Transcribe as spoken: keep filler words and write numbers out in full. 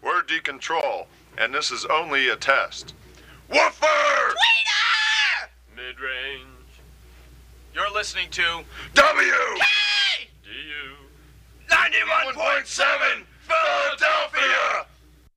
We're D-Control, and this is only a test. Woofer! Tweeter! Mid-range. You're listening to W! K! D U. ninety-one point seven